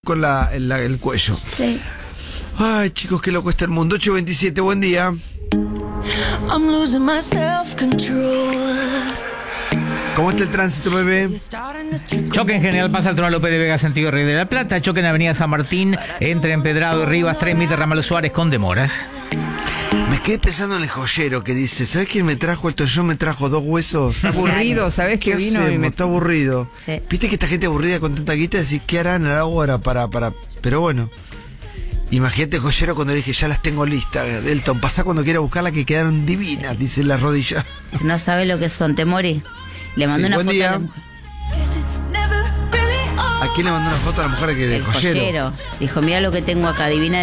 tocó el cuello. Sí. Ay, chicos, qué loco está el mundo. 8:27, buen día. I'm losing my self-control. ¿Cómo está el tránsito, bebé? Choque en General Paz al Trono López de Vega, sentido Río de la Plata. Choque en Avenida San Martín, entre Empedrado y Rivas, 3 Mitre, Ramal Suárez, con demoras. Me quedé pensando en el joyero que dice, ¿sabes quién me trajo esto? Yo me trajo 2 huesos. Está aburrido, ¿sabes ¿Qué qué vino? hacemos? Está aburrido. Sí. Viste que esta gente aburrida con tanta guita, decís, ¿qué harán ahora para? Pero bueno. Imagínate el joyero cuando le dije, ya las tengo listas. Delton, pasá cuando quiera buscarlas que quedaron divinas, dice la rodilla. No sabe lo que son, te morís. Le mandó Sí, una buen foto día. a la mujer. ¿A quién le mandó una foto a la mujer que del El joyero. Dijo, mira lo que tengo acá, adivina